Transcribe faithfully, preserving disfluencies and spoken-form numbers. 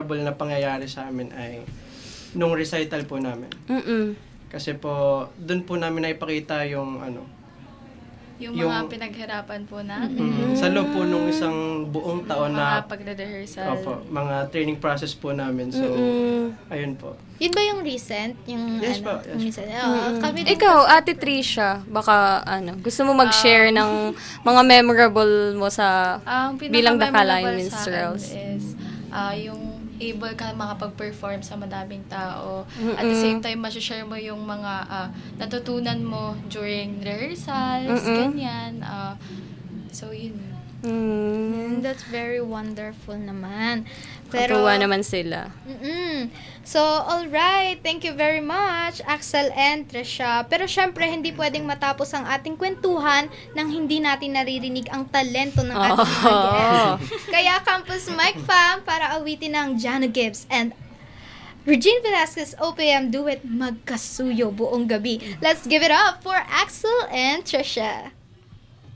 memorable na pangyayari sa amin ay nung recital po namin. Mm-mm. Kasi po, dun po namin naipakita yung ano, Yung, Yung- mga pinaghirapan po namin. mm, sa loob po nung isang buong taon na Mga pagre-rehearsal. opo, mga training process po namin. So, Mm-mm. ayun po. Yun ba yung recent? Yung Yes ano? po, yes yung po. recent? Oo, kami din Ikaw, kasi- Ate Tricia, baka ano, gusto mo mag-share ng mga memorable mo sa Ang bilang Dakalain pinaka-memorable Minstrels? sa akin is ah, yung able ka makapag-perform sa madaming tao. At the same time, masashare mo yung mga ah, natutunan mo during rehearsals, Mm-mm. ganyan. Ah, so, yun. Mm, Mm, that's very wonderful naman. Pero, Katuwa naman sila. Mm-mm. So, alright. Thank you very much, Axel and Trisha. Pero syempre, hindi pwedeng matapos ang ating kwentuhan nang hindi natin naririnig ang talento ng ating mga Oh. guests. Kaya Campus Mic Fam, para awitin ng Jano Gibbs and Regine Velasquez O P M duet Magkasuyo buong gabi. Let's give it up for Axel and Trisha.